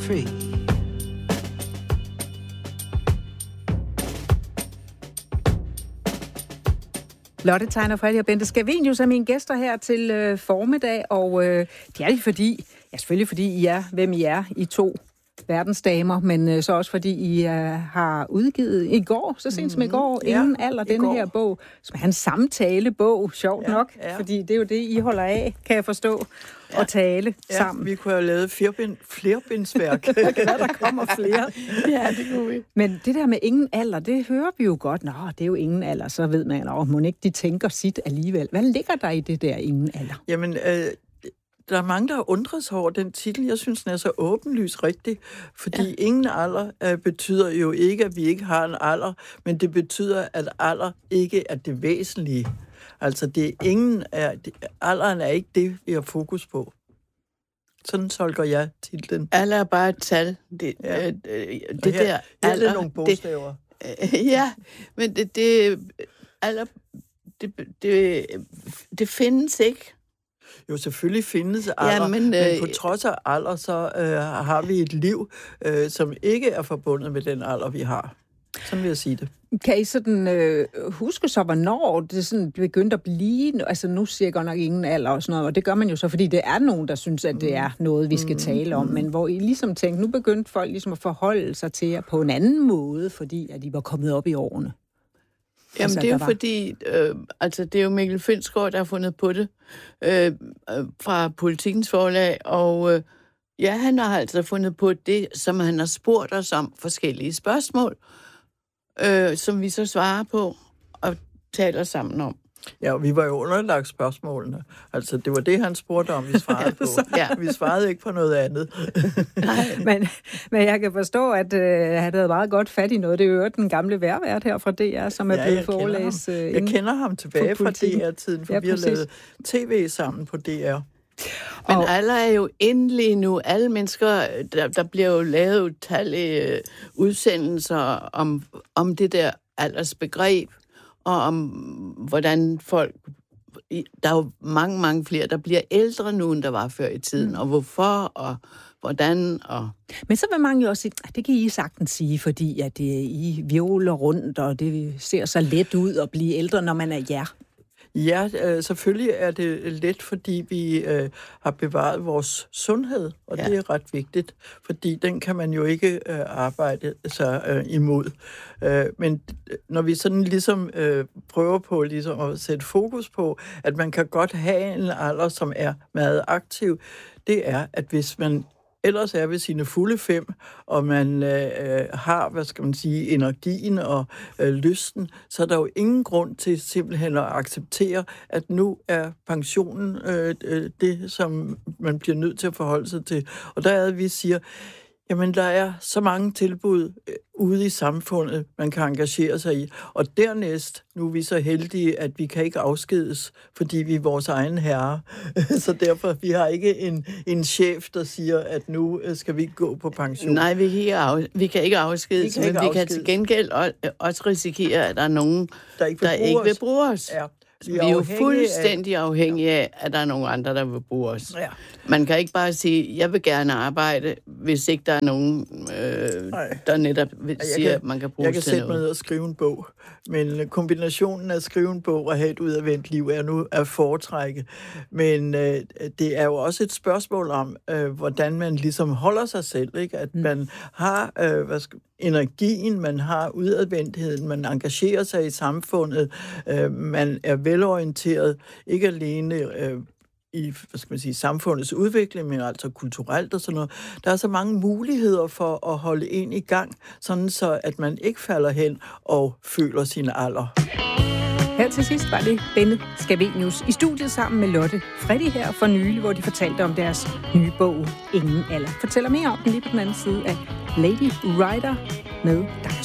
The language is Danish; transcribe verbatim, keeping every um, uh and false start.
free. Lotte Tegner, Freddy og Bente Scavenius er mine gæster her til øh, formiddag, og øh, det er de fordi, ja selvfølgelig fordi I er, hvem I er, I to verdensdamer, men øh, så også fordi I øh, har udgivet i går, så sent som i går, ja, Ingen alder, denne her bog, som er en samtalebog, sjovt ja, nok, ja. Fordi det er jo det, I holder af, kan jeg forstå, ja. At tale ja, sammen. Vi kunne have lavet flerbind, flerbindsværk. Det kan være, der kommer flere. Ja, det kunne vi. Men det der med ingen alder, det hører vi jo godt. Nå, det er jo ingen alder, så ved man, at må ikke de tænker sit alligevel. Hvad ligger der i det der ingen alder? Jamen, øh, der er mange, der har undret sig over den titel. Jeg synes, den er så åbenlyst rigtig, fordi ja. Ingen alder øh, betyder jo ikke, at vi ikke har en alder, men det betyder, at alder ikke er det væsentlige. Altså, det er ingen er, det, alderen er ikke det, vi har fokus på. Sådan tolker jeg titlen. Alder er bare et tal. Det, ja. øh, det her, der her alder, er nogle bogstaver. Det, øh, ja, men det, det, alder, det, det, det findes ikke. Jo, selvfølgelig findes alder, ja, men, øh, men på trods af alder, så øh, har vi et liv, øh, som ikke er forbundet med den alder, vi har. Sådan vil jeg sige det. Kan I sådan øh, huske så, hvornår det sådan begyndte at blive, altså nu siger jeg godt nok ingen alder og sådan noget, og det gør man jo så, fordi det er nogen, der synes, at det er noget, vi skal mm. tale om, men hvor I ligesom tænkte, nu begyndte folk ligesom at forholde sig til jer på en anden måde, fordi at de var kommet op i årene. Jamen, altså, det er jo var... fordi, øh, altså det er jo Mikkel Fønsgaard, der har fundet på det, øh, øh, fra Politikens Forlag, og øh, ja, han har altså fundet på det, som han har spurgt os om forskellige spørgsmål, øh, som vi så svarer på og taler sammen om. Ja, og vi var jo underlagt spørgsmålene. Altså, det var det, han spurgte om, vi svarede på. Ja. Vi svarede ikke på noget andet. men, men jeg kan forstå, at øh, han havde meget godt fat i noget. Det er jo den gamle værvært her fra D R, som er ja, blevet forelæst. Øh, jeg kender ham tilbage fra D R-tiden, for ja, vi har lavet tv sammen på D R. Men og... alle er jo endelig nu. Alle mennesker, der, der bliver jo lavet utallige udsendelser om, om det der aldersbegreb, og om hvordan folk... Der er jo mange, mange flere, der bliver ældre nu, end der var før i tiden, mm. og hvorfor, og hvordan, og... Men så vil mange jo også sige, at det kan I sagtens sige, fordi at det, I violer rundt, og det ser så let ud at blive ældre, når man er jer. Ja, øh, selvfølgelig er det let, fordi vi øh, har bevaret vores sundhed, og ja. Det er ret vigtigt, fordi den kan man jo ikke øh, arbejde sig øh, imod. Øh, men når vi sådan ligesom øh, prøver på ligesom at sætte fokus på, at man kan godt have en alder, som er meget aktiv, det er, at hvis man ellers er ved sine fulde fem, og man øh, har, hvad skal man sige, energien og øh, lysten, så er der jo ingen grund til simpelthen at acceptere, at nu er pensionen øh, det, som man bliver nødt til at forholde sig til. Og der er det, vi siger, jamen der er så mange tilbud øh, ude i samfundet, man kan engagere sig i. Og dernæst, nu er vi så heldige, at vi kan ikke afskedes, fordi vi er vores egen herre. Så derfor, vi har ikke en, en chef, der siger, at nu skal vi gå på pension. Nej, vi kan ikke, af, vi kan ikke afskedes, vi kan ikke men afskedes. Vi kan til gengæld også risikere, at der er nogen, der ikke vil, der bruge, ikke vil bruge os. Ja. Vi er, vi er jo fuldstændig af... afhængige af, at der er nogle andre, der vil bruge os. Ja. Man kan ikke bare sige, jeg vil gerne arbejde, hvis ikke der er nogen, øh, der netop siger, at man kan bruge jeg kan til sætte noget. mig ned og skrive en bog, men kombinationen af at skrive en bog og have et udadvendt liv er nu at foretrække. Men øh, det er jo også et spørgsmål om, øh, hvordan man ligesom holder sig selv, ikke? At mm. man har øh, hvad skal, energien, man har udadvendtheden, man engagerer sig i samfundet, øh, man er velorienteret, ikke alene øh, i, hvad skal man sige, samfundets udvikling, men altså kulturelt og sådan noget. Der er så mange muligheder for at holde en i gang, sådan så at man ikke falder hen og føler sin alder. Her til sidst var det Bente Scavenius i studiet sammen med Lotte Freddy her for nylig, hvor de fortalte om deres nye bog, Ingen alder. Fortæller mere om den lige på den anden side af Lady Rider med Dinosaur.